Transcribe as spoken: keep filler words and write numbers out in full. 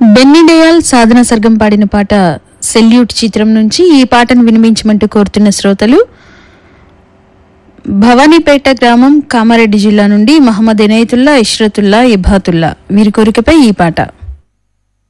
Benny diol సాధన సర్గం పాడిన పాట salute చిత్రం నుంచి ఈ పాటను వినిపించమంటూ కోరుతున్న శ్రోతలు భవానీపేట గ్రామం కామారెడ్డి జిల్లా నుండి మహమ్మద్ ఎనయతుల్లా ఇష్రతుల్లా ఇబాతుల్లా వీరి కోరికపై ఈ పాట.